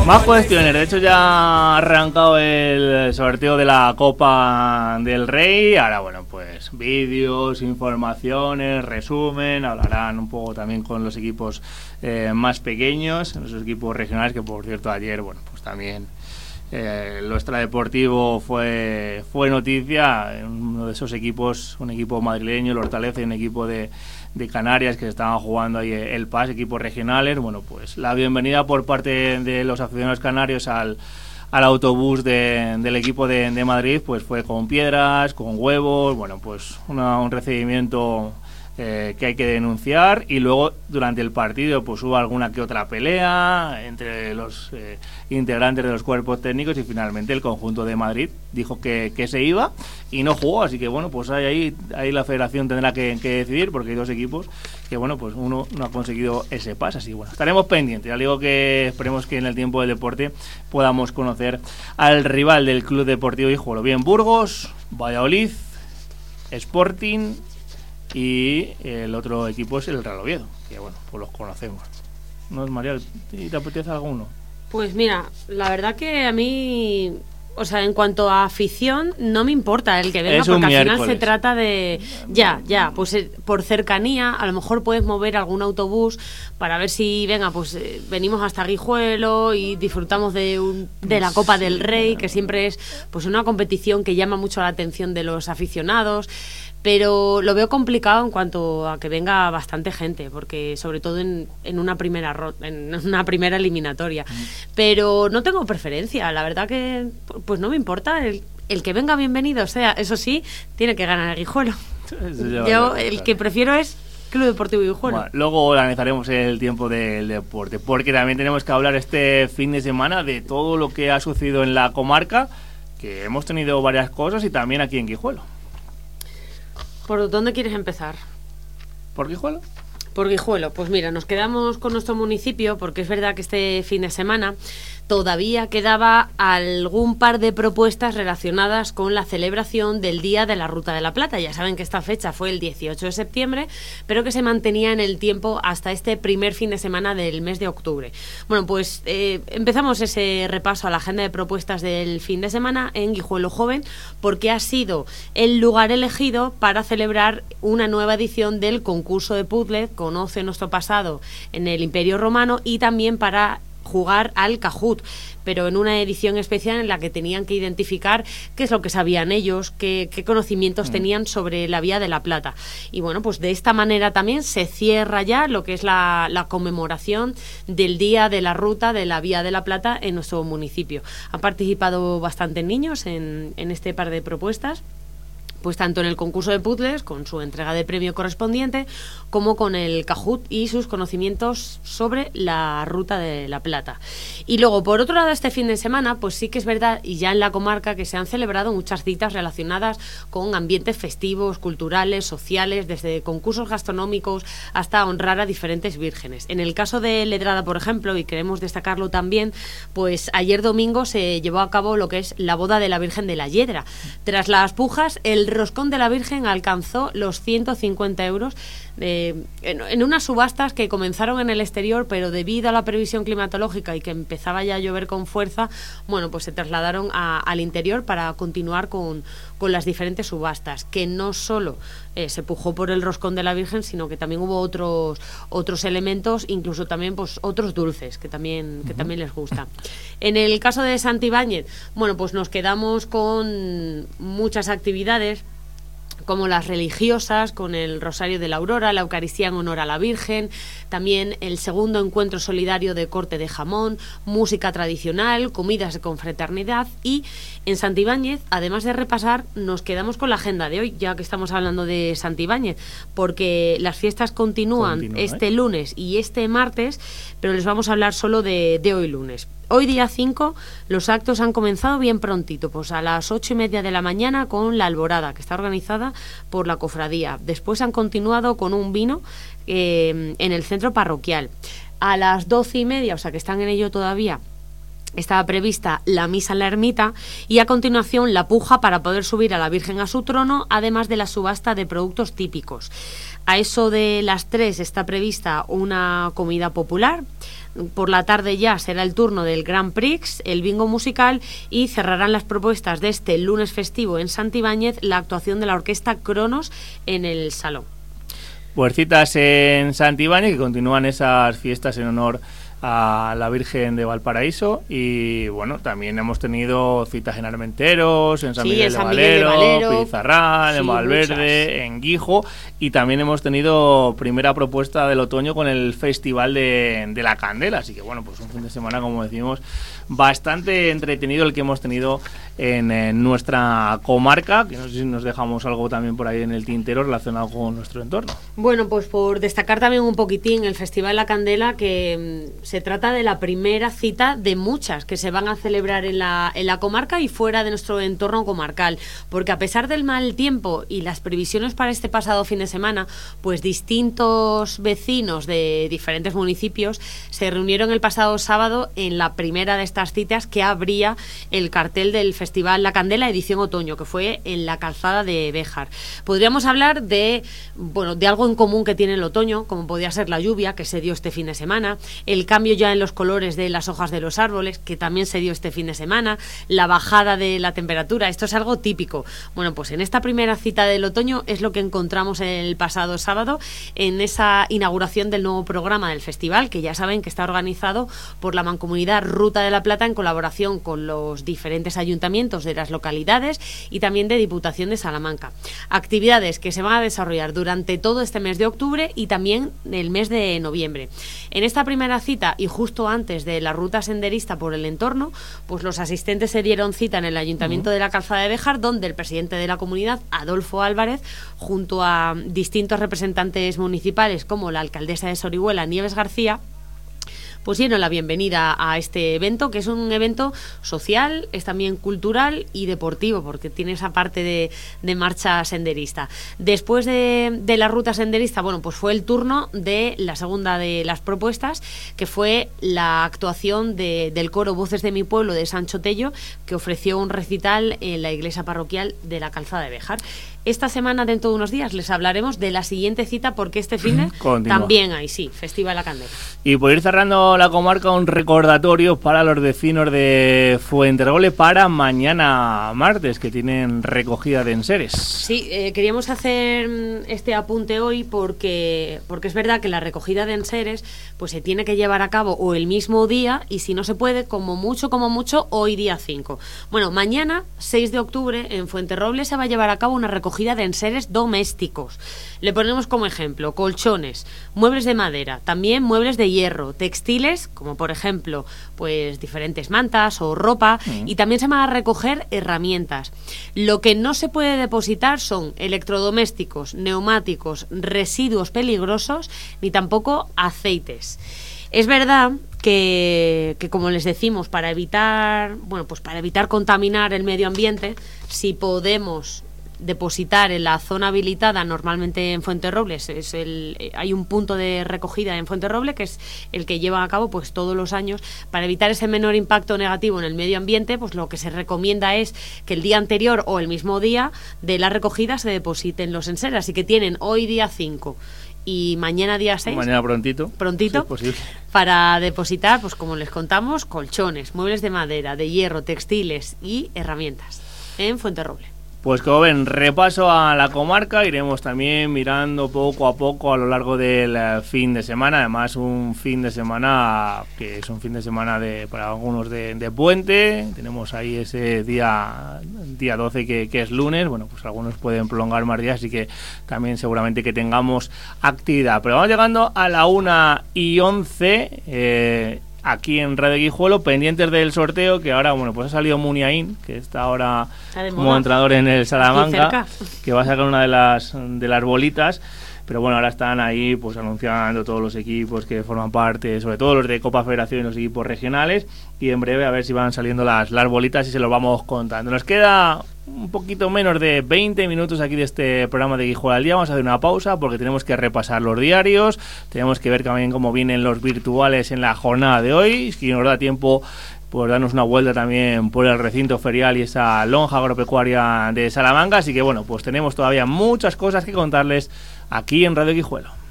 Más cuestiones. De hecho ya ha arrancado el sorteo de la Copa del Rey. Ahora, bueno, pues vídeos, informaciones, resumen. Hablarán un poco también con los equipos más pequeños, los equipos regionales, que por cierto ayer, bueno, pues también lo extradeportivo fue noticia. Uno de esos equipos, un equipo madrileño, el Hortaleza, y un equipo de Canarias que estaban jugando ahí el PAS, equipos regionales. Bueno, pues la bienvenida por parte de los aficionados canarios al autobús del equipo de Madrid, pues fue con piedras, con huevos. Bueno, pues un recibimiento que hay que denunciar. Y luego durante el partido pues hubo alguna que otra pelea entre los integrantes de los cuerpos técnicos, y finalmente el conjunto de Madrid dijo que se iba y no jugó. Así que bueno, pues ahí la federación tendrá que decidir, porque hay dos equipos que, bueno, pues uno no ha conseguido ese pase. Así que bueno, estaremos pendientes. Ya digo que esperemos que en el tiempo del deporte podamos conocer al rival del Club Deportivo Guijuelo. Bien, Burgos, Valladolid, Sporting, y el otro equipo es el Real Oviedo, que bueno, pues los conocemos. ¿No es, María? ¿Te apetece alguno? Pues mira, la verdad que a mí, o sea, en cuanto a afición, no me importa el que venga, porque al final se trata de... Ya, pues por cercanía, a lo mejor puedes mover algún autobús para ver si, venga, pues venimos hasta Guijuelo y disfrutamos de la Copa del Rey, que siempre es pues una competición que llama mucho la atención de los aficionados. Pero lo veo complicado en cuanto a que venga bastante gente, porque sobre todo en una primera eliminatoria. Pero no tengo preferencia, la verdad que pues no me importa el que venga, bienvenido. O sea, eso sí, tiene que ganar el Guijuelo. Yo el que prefiero es Club Deportivo Guijuelo. Bueno, luego analizaremos el tiempo del deporte, porque también tenemos que hablar este fin de semana de todo lo que ha sucedido en la comarca, que hemos tenido varias cosas, y también aquí en Guijuelo. ¿Por dónde quieres empezar? ¿Por Guijuelo? Por Guijuelo. Pues mira, nos quedamos con nuestro municipio, porque es verdad que este fin de semana todavía quedaba algún par de propuestas relacionadas con la celebración del Día de la Ruta de la Plata. Ya saben que esta fecha fue el 18 de septiembre, pero que se mantenía en el tiempo hasta este primer fin de semana del mes de octubre. Bueno, pues empezamos ese repaso a la agenda de propuestas del fin de semana en Guijuelo Joven, porque ha sido el lugar elegido para celebrar una nueva edición del concurso de puzzles Conoce nuestro pasado en el Imperio Romano, y también para jugar al Kahoot, pero en una edición especial en la que tenían que identificar qué es lo que sabían ellos, qué conocimientos tenían sobre la Vía de la Plata. Y bueno, pues de esta manera también se cierra ya lo que es la conmemoración del Día de la Ruta de la Vía de la Plata en nuestro municipio. Han participado bastantes niños en este par de propuestas, pues tanto en el concurso de puzzles, con su entrega de premio correspondiente, como con el Kahoot y sus conocimientos sobre la Ruta de la Plata. Y luego, por otro lado, este fin de semana, pues sí que es verdad, y ya en la comarca, que se han celebrado muchas citas relacionadas con ambientes festivos, culturales, sociales, desde concursos gastronómicos hasta honrar a diferentes vírgenes. En el caso de Ledrada, por ejemplo, y queremos destacarlo también, pues ayer domingo se llevó a cabo lo que es la boda de la Virgen de la Yedra. Tras las pujas, el roscón de la Virgen alcanzó los 150 euros en unas subastas que comenzaron en el exterior, pero debido a la previsión climatológica y que empezaba ya a llover con fuerza, bueno, pues se trasladaron al interior para continuar con las diferentes subastas, que no solo se pujó por el roscón de la Virgen, sino que también hubo otros elementos, incluso también pues otros dulces que también les gusta. En el caso de Santibáñez, bueno, pues nos quedamos con muchas actividades, como las religiosas, con el Rosario de la Aurora, la Eucaristía en honor a la Virgen, también el segundo encuentro solidario de corte de jamón, música tradicional, comidas de confraternidad. Y en Santibáñez, además de repasar, nos quedamos con la agenda de hoy, ya que estamos hablando de Santibáñez, porque las fiestas continúan este lunes y este martes, pero les vamos a hablar solo de hoy lunes. Hoy día 5 los actos han comenzado bien prontito, pues a las 8:30 de la mañana con la alborada, que está organizada por la cofradía. Después han continuado con un vino en el centro parroquial. A las 12:30, o sea que están en ello todavía, estaba prevista la misa en la ermita, y a continuación la puja para poder subir a la Virgen a su trono, además de la subasta de productos típicos. A eso de las 3 está prevista una comida popular. Por la tarde ya será el turno del Grand Prix, el bingo musical, y cerrarán las propuestas de este lunes festivo en Santibáñez la actuación de la orquesta Cronos en el Salón. Pues citas en Santibáñez, que continúan esas fiestas en honor a la Virgen de Valparaíso, y bueno, también hemos tenido citas en Armenteros, en San Miguel de Valero, Pizarral, en Valverde, muchas. En Guijo, y también hemos tenido primera propuesta del otoño con el Festival de la Candela, así que bueno, pues un fin de semana, como decimos, bastante entretenido el que hemos tenido en nuestra comarca, que no sé si nos dejamos algo también por ahí en el tintero relacionado con nuestro entorno. Bueno, pues por destacar también un poquitín el Festival La Candela, que se trata de la primera cita de muchas que se van a celebrar en la comarca y fuera de nuestro entorno comarcal, porque a pesar del mal tiempo y las previsiones para este pasado fin de semana, pues distintos vecinos de diferentes municipios se reunieron el pasado sábado en la primera de estas citas que abría el cartel del Festival La Candela edición otoño, que fue en la calzada de Béjar. Podríamos hablar de algo en común que tiene el otoño, como podía ser la lluvia que se dio este fin de semana, el cambio ya en los colores de las hojas de los árboles, que también se dio este fin de semana, la bajada de la temperatura. Esto es algo típico. Bueno, pues en esta primera cita del otoño es lo que encontramos el pasado sábado en esa inauguración del nuevo programa del festival, que ya saben que está organizado por la Mancomunidad Ruta de la Plata en colaboración con los diferentes ayuntamientos de las localidades y también de Diputación de Salamanca. Actividades que se van a desarrollar durante todo este mes de octubre y también el mes de noviembre. En esta primera cita y justo antes de la ruta senderista por el entorno, pues los asistentes se dieron cita en el Ayuntamiento de la Calzada de Béjar, donde el presidente de la comunidad, Adolfo Álvarez, junto a distintos representantes municipales como la alcaldesa de Sorihuela, Nieves García, pusieron la bienvenida a este evento, que es un evento social, es también cultural y deportivo, porque tiene esa parte de marcha senderista. Después de la ruta senderista, bueno, pues fue el turno de la segunda de las propuestas, que fue la actuación del coro Voces de mi Pueblo de Sancho Tello, que ofreció un recital en la iglesia parroquial de la Calzada de Béjar. Esta semana, dentro de unos días, les hablaremos de la siguiente cita, porque este fin de también hay, sí, Festival La Candela. Y por ir cerrando la comarca, un recordatorio para los vecinos de Fuenterroble para mañana martes, que tienen recogida de enseres. Sí, queríamos hacer este apunte hoy porque es verdad que la recogida de enseres pues se tiene que llevar a cabo o el mismo día, y si no se puede, como mucho, hoy día 5. Bueno, mañana, 6 de octubre, en Fuenterroble se va a llevar a cabo una recogida de enseres domésticos. Le ponemos como ejemplo colchones, muebles de madera, también muebles de hierro, textiles, como por ejemplo pues diferentes mantas o ropa, y también se van a recoger herramientas. Lo que no se puede depositar son electrodomésticos, neumáticos, residuos peligrosos, ni tampoco aceites. Es verdad que como les decimos, para evitar contaminar el medio ambiente, si podemos depositar en la zona habilitada, normalmente en Fuenterrobles hay un punto de recogida en Fuenterroble, que es el que llevan a cabo pues todos los años, para evitar ese menor impacto negativo en el medio ambiente. Pues lo que se recomienda es que el día anterior o el mismo día de la recogida se depositen los enseres, así que tienen hoy día 5 y mañana día 6, mañana prontito sí, para depositar, pues como les contamos, colchones, muebles de madera, de hierro, textiles y herramientas en Fuenterroble. Pues como ven, repaso a la comarca, iremos también mirando poco a poco a lo largo del fin de semana, además un fin de semana que es un fin de semana para algunos de puente, tenemos ahí ese día 12 que es lunes, bueno, pues algunos pueden prolongar más días, así que también seguramente que tengamos actividad, pero vamos llegando a la 1:11, aquí en Radio Guijuelo, pendientes del sorteo, que ahora, bueno, pues ha salido Muniain, que está ahora como entrenador en el Salamanca, que va a sacar una de las bolitas, pero bueno, ahora están ahí pues anunciando todos los equipos que forman parte, sobre todo los de Copa Federación y los equipos regionales, y en breve a ver si van saliendo las bolitas y se los vamos contando. Nos queda un poquito menos de 20 minutos aquí de este programa de Guijuelo al Día. Vamos a hacer una pausa porque tenemos que repasar los diarios, tenemos que ver también cómo vienen los virtuales en la jornada de hoy, si nos da tiempo pues darnos una vuelta también por el recinto ferial y esa lonja agropecuaria de Salamanca, así que bueno, pues tenemos todavía muchas cosas que contarles aquí en Radio Guijuelo.